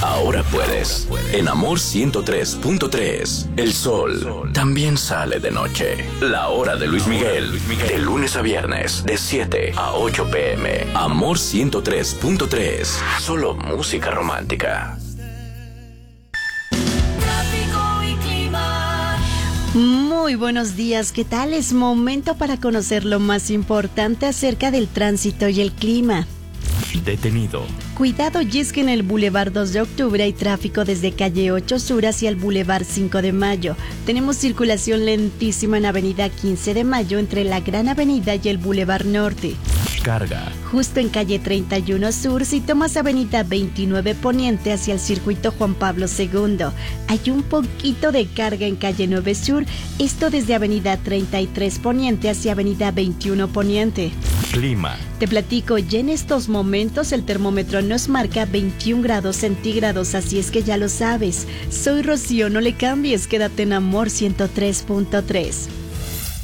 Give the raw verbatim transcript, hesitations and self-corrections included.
ahora puedes. En Amor ciento tres punto tres, el sol también sale de noche. La hora de Luis Miguel, de lunes a viernes, de siete a ocho pm. Amor ciento tres punto tres, solo música romántica. Muy buenos días, ¿qué tal? Es momento para conocer lo más importante acerca del tránsito y el clima. Detenido. Cuidado, y es que en el Boulevard dos de octubre hay tráfico desde calle ocho Sur hacia el Boulevard cinco de mayo. Tenemos circulación lentísima en avenida quince de mayo entre la Gran Avenida y el Boulevard Norte. Carga. Justo en calle treinta y uno Sur, si tomas avenida veintinueve Poniente hacia el circuito Juan Pablo segundo. Hay un poquito de carga en calle nueve Sur, esto desde avenida treinta y tres Poniente hacia avenida veintiuno Poniente. Clima. Te platico, ya en estos momentos el termómetro nos marca veintiún grados centígrados, así es que ya lo sabes. Soy Rocío, no le cambies, quédate en Amor ciento tres punto tres.